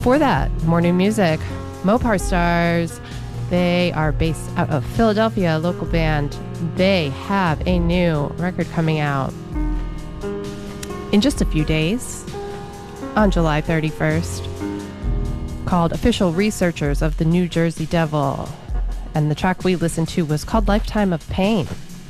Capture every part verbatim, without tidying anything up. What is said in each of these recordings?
For that, more new music. Mopar Stars. They are based out of Philadelphia, a local band. They have a new record coming out in just a few days on July thirty-first called Official Researchers of the New Jersey Devil. And the track we listened to was called Lifetime of Pain.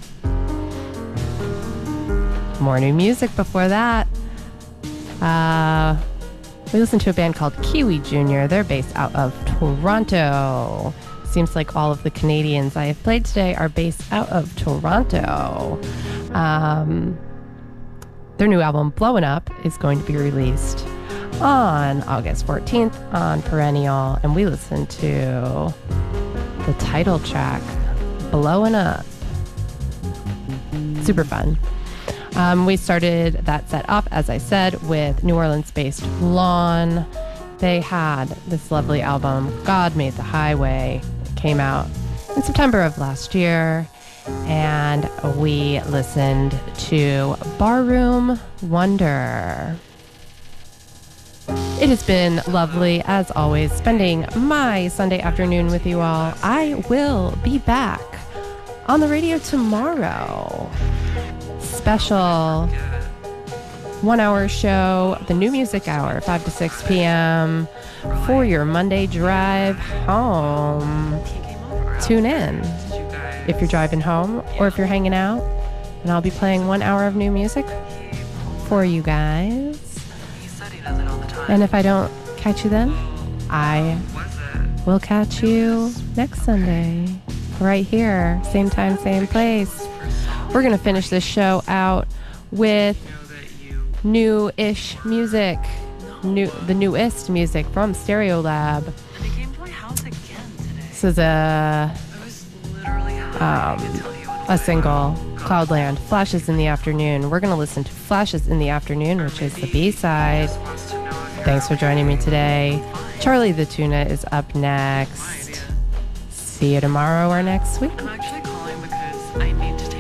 More new music before that. Uh, we listened to a band called Kiwi Junior They're based out of Toronto. Seems like all of the Canadians I have played today are based out of Toronto. Um, their new album, Blowin' Up, is going to be released on August fourteenth on Perennial. And we listened to the title track, Blowin' Up. Super fun. Um, we started that set off, as I said, with New Orleans-based Lawn. They had this lovely album, God Made the Highway. It came out in September of last year, and we listened to Barroom Wonder. It has been lovely, as always, spending my Sunday afternoon with you all. I will be back on the radio tomorrow. Special one-hour show, the New Music Hour, five to six p.m. for your Monday drive home. Tune in if you're driving home or if you're hanging out, and I'll be playing one hour of new music for you guys. And if I don't catch you then, I will catch you next Sunday, right here, same time, same place. We're going to finish this show out with new-ish music, new, the newest music from Stereolab. This is a, um, a single, Cloudland, Flashes in the Afternoon. We're going to listen to Flashes in the Afternoon, which is the B-side. Thanks for joining me today. Charlie the Tuna is up next. See you tomorrow or next week. I'm actually calling because I need to